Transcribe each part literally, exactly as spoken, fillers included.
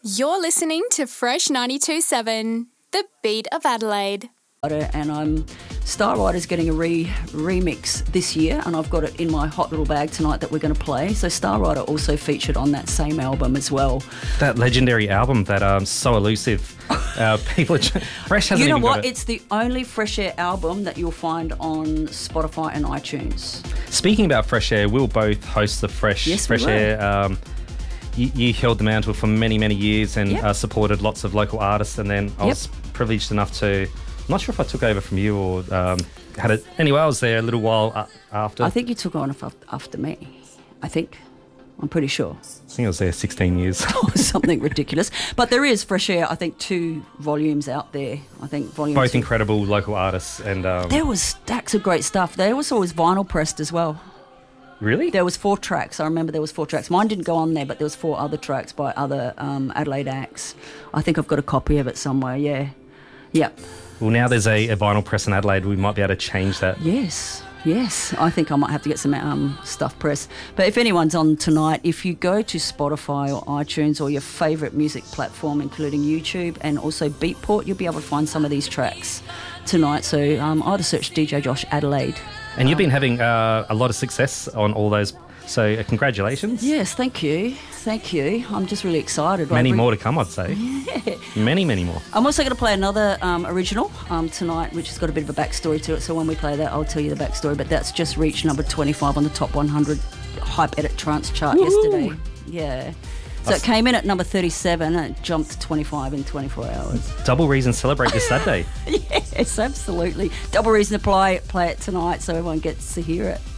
You're listening to Fresh ninety-two point seven, the beat of Adelaide. And I'm Star Rider's getting a re remix this year, and I've got it in my hot little bag tonight that we're going to play. So Star Rider also featured on that same album as well. That legendary album that um so elusive. uh, people, Fresh hasn't You know even what? got it. It's the only Fresh Air album that you'll find on Spotify and iTunes. Speaking about Fresh Air, we'll both host the Fresh Yes, we Fresh will. Air. Um, you, you held the mantle for many, many years and Yep. uh, supported lots of local artists. And then I Yep. was privileged enough to. I'm not sure if I took over from you or um, had it. Anyway, I was there a little while uh, after. I think you took on af- after me. I think. I'm pretty sure. I think I was there sixteen years. Something ridiculous. But there is Fresh Air, I think, two volumes out there. I think volume Both two. incredible local artists. And um, There was stacks of great stuff. There was always vinyl pressed as well. really? There was four tracks. I remember there was four tracks. Mine didn't go on there, but there was four other tracks by other um, Adelaide acts. I think I've got a copy of it somewhere, yeah. Yep. Well, now there's a, a vinyl press in Adelaide. We might be able to change that. Yes, yes. I think I might have to get some um, stuff pressed. But if anyone's on tonight, if you go to Spotify or iTunes or your favourite music platform, including YouTube and also Beatport, you'll be able to find some of these tracks tonight. So um, either search D J Josh Adelaide. And you've been having uh, a lot of success on all those. So uh, congratulations. Yes, thank you. Thank you. I'm just really excited. Many Like, more to come, I'd say. Yeah. Many, many more. I'm also going to play another um, original um, tonight, which has got a bit of a backstory to it. So when we play that, I'll tell you the backstory. But that's just reached number twenty-five on the top one hundred Hype Edit Trance chart yesterday. Yeah. So it came in at number thirty-seven and it jumped to twenty-five in twenty-four hours. Double reason to celebrate this Saturday. Yes, absolutely. Double reason to play, play it tonight so everyone gets to hear it.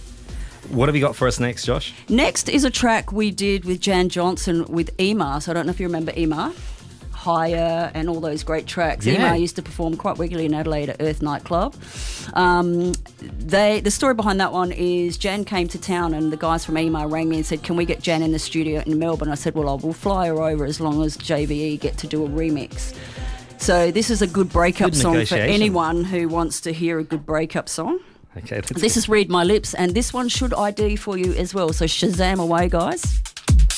What have you got for us next, Josh? Next is a track we did with Jan Johnson with Ema. So I don't know if you remember Ema. Higher and all those great tracks. Yeah. Ema used to perform quite regularly in Adelaide at Earth Nightclub. Um, they the story behind that one is Jan came to town and the guys from Ema rang me and said, can we get Jan in the studio in Melbourne? I said, well, I will fly her over as long as J V E get to do a remix. So this is a good breakup Good song for negotiation. anyone who wants to hear a good breakup song. Okay, let's This is Read My Lips, and this one should I D for you as well. So Shazam away, guys.